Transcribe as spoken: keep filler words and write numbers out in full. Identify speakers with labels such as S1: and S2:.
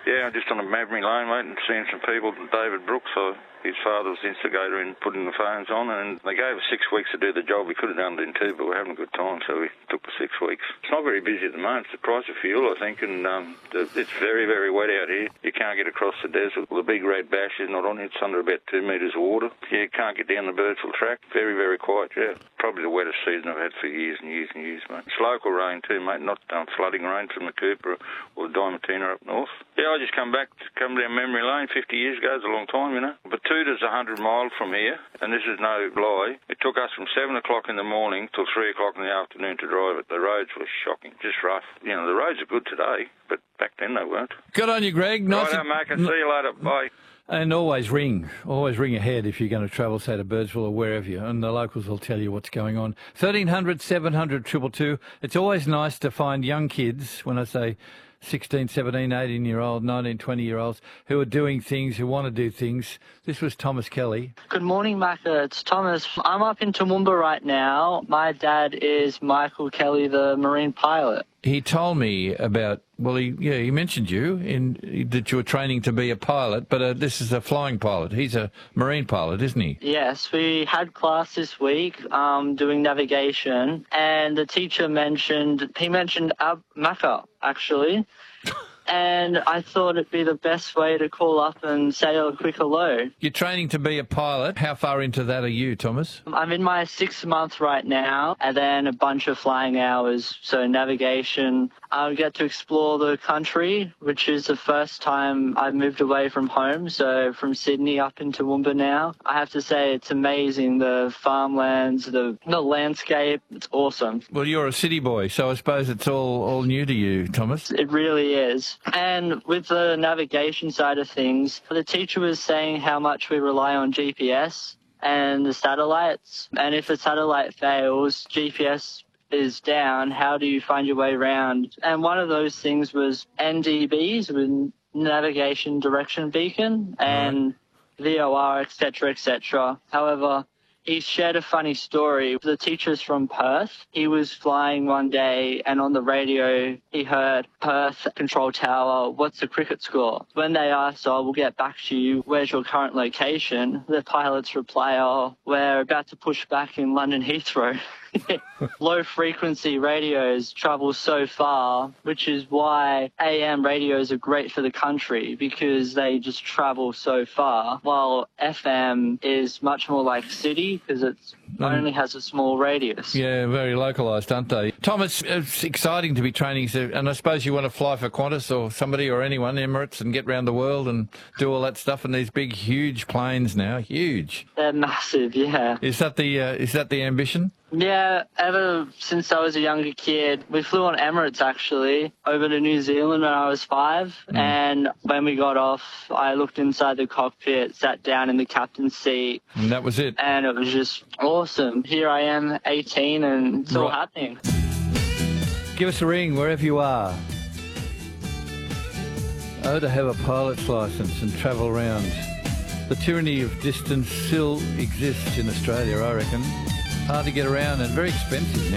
S1: Yeah, just on a Maverick Lane, mate, and seeing some people, David Brooks, so his father was the instigator in putting the phones on, and they gave us six weeks to do the job. We could have done it in two, but we're having a good time, so we took the six weeks. It's not very busy at the moment. It's the price of fuel, I think, and um, it's very, very wet out here. You can't get across the desert. The big red bash is not on. It's under about two metres of water. You can't get down the Birdsville track. Very, very quiet, yeah. Probably the wettest season I've had for years and years and years, mate. It's local rain too, mate, not um, flooding rain from the Cooper or the Diamantina up north. Yeah, I just come back, come down memory lane fifty years ago. It's a long time, you know. But Betoota one hundred miles from here, and this is no lie. It took us from seven o'clock in the morning till three o'clock in the afternoon to drive it. The roads were shocking, just rough. You know, the roads are good today, but back then they weren't.
S2: Good on you, Greg. Nice
S1: Righto, mate. See you later. Bye.
S2: And always ring, always ring ahead if you're going to travel, say, to Birdsville or wherever you, and the locals will tell you what's going on. thirteen hundred, seven hundred, two two two. It's always nice to find young kids, when I say sixteen, seventeen, eighteen-year-old, nineteen, twenty-year-olds, who are doing things, who want to do things. This was Thomas Kelly.
S3: Good morning, Macca. It's Thomas. I'm up in Toowoomba right now. My dad is Michael Kelly, the Marine pilot.
S2: He told me about, well, he, yeah, he mentioned you in that you were training to be a pilot, but uh, this is a flying pilot. He's a marine pilot, isn't he?
S3: Yes, we had class this week um, doing navigation, and the teacher mentioned, he mentioned Ab Macca, actually. And I thought it'd be the best way to call up and say a quick hello.
S2: You're training to be a pilot. How far into that are you, Thomas?
S3: I'm in my sixth month right now, and then a bunch of flying hours, so navigation. I get to explore the country, which is the first time I've moved away from home, so from Sydney up into Toowoomba now. I have to say it's amazing, the farmlands, the, the landscape, it's awesome.
S2: Well, you're a city boy, so I suppose it's all, all new to you, Thomas.
S3: It really is. And with the navigation side of things, the teacher was saying how much we rely on G P S and the satellites. And if a satellite fails, G P S is down, how do you find your way around? And one of those things was N D Bs, with navigation direction beacon, and V O R, et cetera, et cetera. However, he shared a funny story. The teacher's from Perth. He was flying one day, and on the radio he heard, Perth Control Tower, what's the cricket score? When they asked, oh, we'll get back to you, where's your current location? The pilots reply, oh, we're about to push back in London Heathrow. Low-frequency radios travel so far, which is why A M radios are great for the country, because they just travel so far, while F M is much more like city, because it mm. only has a small radius.
S2: Yeah, very localised, aren't they? Thomas, it's exciting to be training, and I suppose you want to fly for Qantas or somebody or anyone, Emirates, and get around the world and do all that stuff in these big, huge planes now. Huge.
S3: They're massive, yeah.
S2: Is that the, uh, is that the ambition?
S3: Yeah, ever since I was a younger kid. We flew on Emirates, actually, over to New Zealand when I was five. Mm. And when we got off, I looked inside the cockpit, sat down in the captain's seat.
S2: And that was it.
S3: And it was just awesome. Here I am, eighteen, and it's right. all happening.
S2: Give us a ring wherever you are. Oh, to have a pilot's licence and travel around. The tyranny of distance still exists in Australia, I reckon. Hard to get around and very expensive now.